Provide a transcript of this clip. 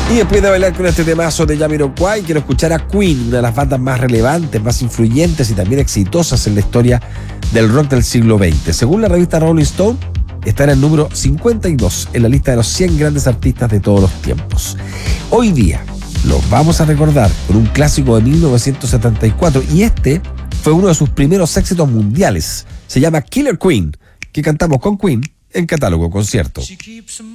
Y después de bailar con este temazo de Jamiroquai, quiero escuchar a Queen, una de las bandas más relevantes, más influyentes y también exitosas en la historia del rock del siglo XX. Según la revista Rolling Stone, está en el número 52 en la lista de los 100 grandes artistas de todos los tiempos. Hoy día los vamos a recordar con un clásico de 1974 y este fue uno de sus primeros éxitos mundiales. Se llama Killer Queen, que cantamos con Queen en Catálogo Concierto.